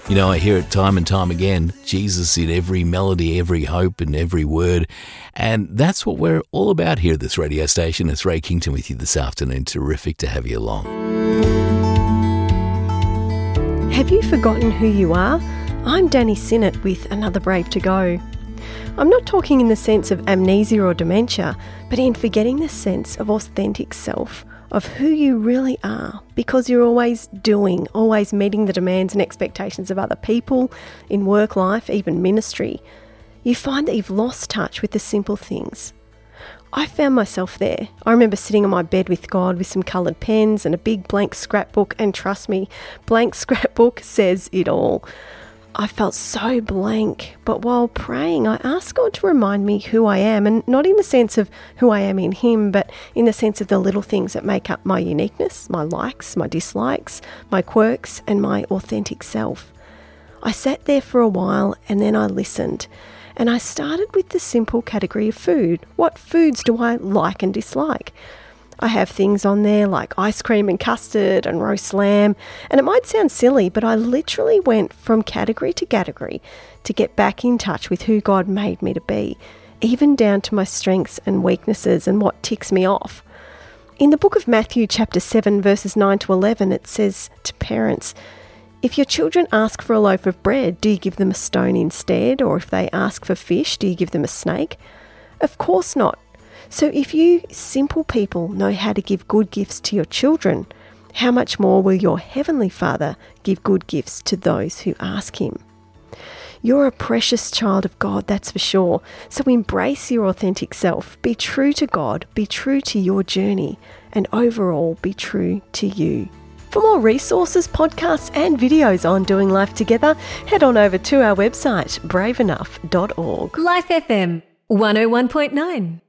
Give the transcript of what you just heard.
You know, I hear it time and time again, Jesus in every melody, every hope and every word. And that's what we're all about here at this radio station. It's Ray Kington with you this afternoon. Terrific to have you along. Have you forgotten who you are? I'm Danny Sinnott with Another Brave to Go. I'm not talking in the sense of amnesia or dementia, but in forgetting the sense of authentic self, of who you really are, because you're always doing, always meeting the demands and expectations of other people, in work life, even ministry. You find that you've lost touch with the simple things. I found myself there. I remember sitting on my bed with God with some coloured pens and a big blank scrapbook, and trust me, blank scrapbook says it all. I felt so blank, but while praying, I asked God to remind me who I am, and not in the sense of who I am in Him, but in the sense of the little things that make up my uniqueness, my likes, my dislikes, my quirks, and my authentic self. I sat there for a while and then I listened, and I started with the simple category of food. What foods do I like and dislike? I have things on there like ice cream and custard and roast lamb, and it might sound silly, but I literally went from category to category to get back in touch with who God made me to be, even down to my strengths and weaknesses and what ticks me off. In the book of Matthew chapter 7 verses 9 to 11, it says to parents, "If your children ask for a loaf of bread, do you give them a stone instead? Or if they ask for fish, do you give them a snake? Of course not. So if you simple people know how to give good gifts to your children, how much more will your Heavenly Father give good gifts to those who ask Him?" You're a precious child of God, that's for sure. So embrace your authentic self. Be true to God, be true to your journey, and overall be true to you. For more resources, podcasts and videos on doing life together, head on over to our website, braveenough.org. Life FM 101.9